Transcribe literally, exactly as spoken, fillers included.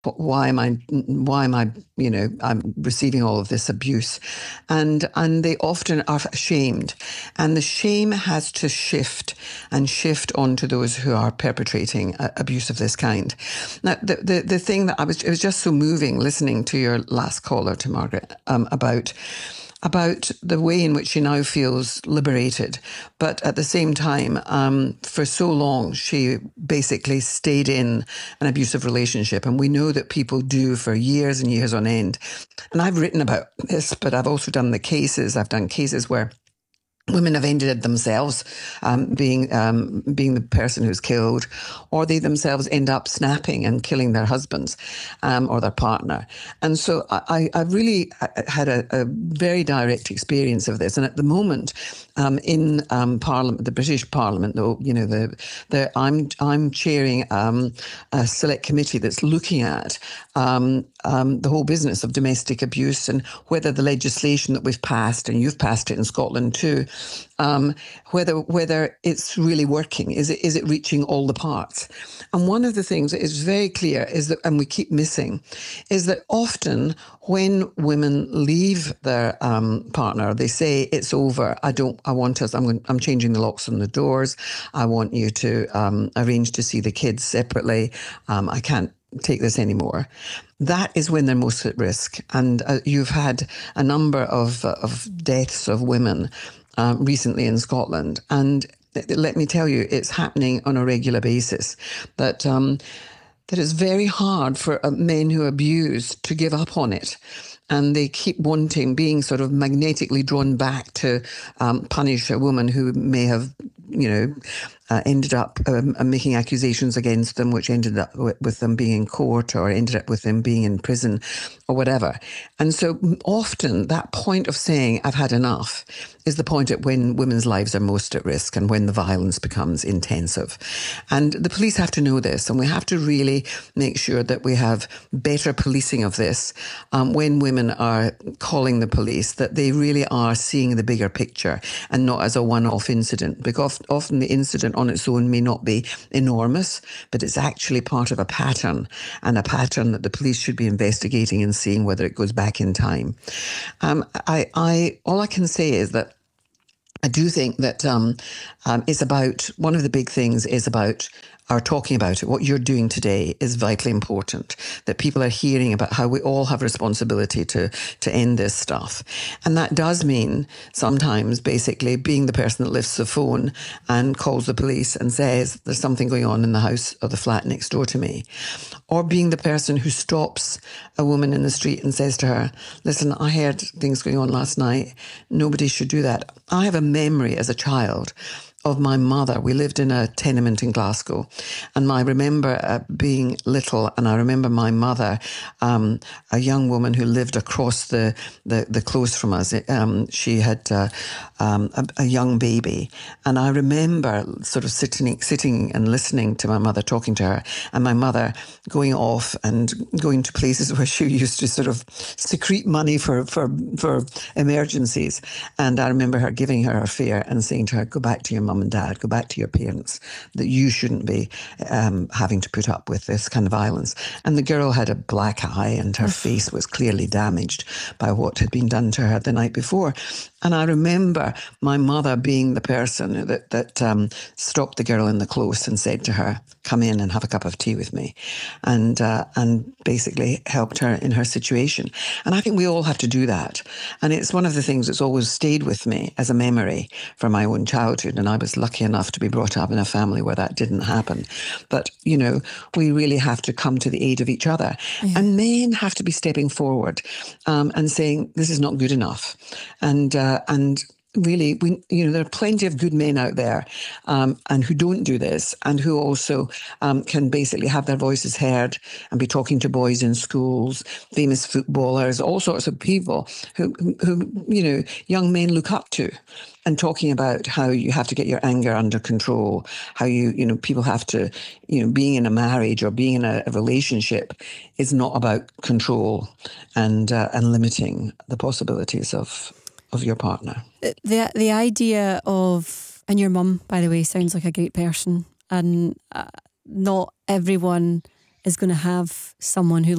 why am I, why am I, you know, I'm receiving all of this abuse, and and they often are ashamed, and the shame has to shift and shift onto those who are perpetrating uh, abuse of this kind. Now, the, the the thing that I was, it was just so moving listening to your last caller, to Margaret, um, about. about the way in which she now feels liberated. But at the same time, um, for so long, she basically stayed in an abusive relationship. And we know that people do for years and years on end. And I've written about this, but I've also done the cases. I've done cases where women have ended themselves um, being um, being the person who's killed, or they themselves end up snapping and killing their husbands um, or their partner. And so I, I really had a, a very direct experience of this. And at the moment, um, in um, Parliament, the British Parliament, though, you know, the the I'm I'm chairing um, a select committee that's looking at um, um, the whole business of domestic abuse and whether the legislation that we've passed, and you've passed it in Scotland too. Um, whether whether it's really working, is it is it reaching all the parts? And one of the things that is very clear is that, and we keep missing, is that often when women leave their um, partner, they say it's over. I don't. I want us. I'm. Going, I'm changing the locks on the doors. I want you to um, arrange to see the kids separately. Um, I can't take this anymore. That is when they're most at risk. And uh, you've had a number of uh, of deaths of women Um, recently in Scotland. And let me tell you, it's happening on a regular basis. That um, that it's very hard for uh, men who abuse to give up on it. And they keep wanting, being sort of magnetically drawn back to um, punish a woman who may have, you know, uh, ended up um, making accusations against them, which ended up with them being in court, or ended up with them being in prison, or whatever. And so often that point of saying, I've had enough, is the point at when women's lives are most at risk and when the violence becomes intensive. And the police have to know this, and we have to really make sure that we have better policing of this um, when women are calling the police, that they really are seeing the bigger picture and not as a one-off incident, because often the incident on its own may not be enormous, but it's actually part of a pattern, and a pattern that the police should be investigating and seeing whether it goes back in time. Um, I, I, all I can say is that I do think that um, um, it's about, one of the big things is about are talking about it. What you're doing today is vitally important, that people are hearing about how we all have responsibility to, to end this stuff. And that does mean sometimes basically being the person that lifts the phone and calls the police and says, there's something going on in the house or the flat next door to me. Or being the person who stops a woman in the street and says to her, listen, I heard things going on last night. Nobody should do that. I have a memory as a child of my mother. We lived in a tenement in Glasgow, and I remember uh, being little, and I remember my mother, um, a young woman who lived across the the, the close from us. Um, she had uh, um, a, a young baby, and I remember sort of sitting sitting and listening to my mother talking to her, and my mother going off and going to places where she used to sort of secrete money for for for emergencies. And I remember her giving her her fare and saying to her, go back to your mum and dad, go back to your parents, that you shouldn't be um, having to put up with this kind of violence. And the girl had a black eye, and her face was clearly damaged by what had been done to her the night before. And I remember my mother being the person that, that um, stopped the girl in the close and said to her, come in and have a cup of tea with me, and uh, and basically helped her in her situation. And I think we all have to do that. And it's one of the things that's always stayed with me as a memory from my own childhood. And I was lucky enough to be brought up in a family where that didn't happen. But, you know, we really have to come to the aid of each other. Yeah. And men have to be stepping forward um, and saying, this is not good enough. And, uh, and, Really, we you know there are plenty of good men out there, um, and who don't do this, and who also um, can basically have their voices heard and be talking to boys in schools, famous footballers, all sorts of people who, who, who you know young men look up to, and talking about how you have to get your anger under control, how you you know people have to you know being in a marriage or being in a, a relationship is not about control and uh, and limiting the possibilities of. of your partner. The the idea of, and your mum, by the way, sounds like a great person, and uh, not everyone is going to have someone who